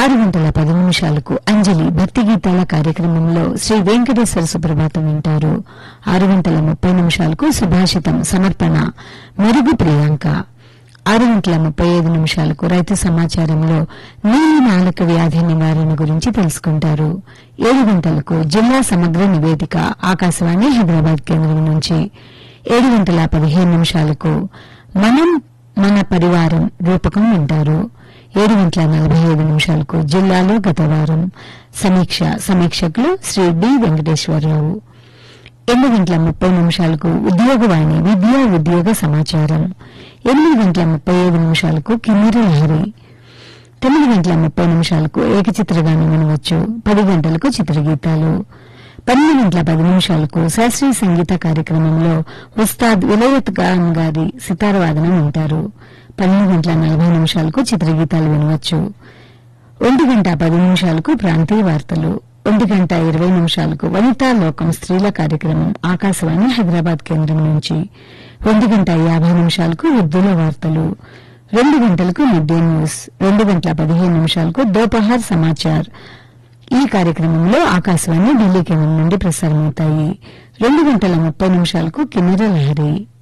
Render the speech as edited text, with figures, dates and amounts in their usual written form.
6:10 అంజలి భక్తి గీతాల కార్యక్రమంలో శ్రీ వెంకటేశ్వర సుప్రభాతం వింటారు. 6:30 సుభాషితం సమర్పణ మెరుగు ప్రియాంక. 6:35 రైతు సమాచారంలో నీలి నాలుక వ్యాధి నివారణ గురించి తెలుసుకుంటారు. 7 జిల్లా సమగ్ర నివేదిక ఆకాశవాణి హైదరాబాద్ కేంద్రం నుంచి. 7:15 మనం మన పరివారం రూపకం వింటారు. 7:45 జిల్లాలో గత వారం సమీక్షకులు శ్రీ డి వెంకటేశ్వరరావు. 8:30 ఉద్యోగవాణి విద్యా ఉద్యోగ సమాచారం. 8:35 కిన్నెర లహరి. 9:30 ఏకచిత్రగానం వినవచ్చు. 10 చిత్రగీతాలు. 12:10 శాస్త్రీయ సంగీత కార్యక్రమంలో ఉస్తాద్ విలయత్ ఖాన్ గారి సితారవాదనం వింటారు. 12:40 చిత్రగీతాలు వినవచ్చు. 1:10 ప్రాంతీయ వార్తలు. 1:20 వనితా లోకం స్త్రీల కార్యక్రమం ఆకాశవాణి హైదరాబాద్ కేంద్రం నుంచి. 1:50 ఉర్దూల వార్తలు. 2 మిడ్ డే న్యూస్. 2:15 దోపహర్ సమాచార్ ఈ కార్యక్రమంలో ఆకాశవాణి ఢిల్లీ కేంద్రం నుండి ప్రసారమవుతాయి. 2:30 కిన్నెర లహరి.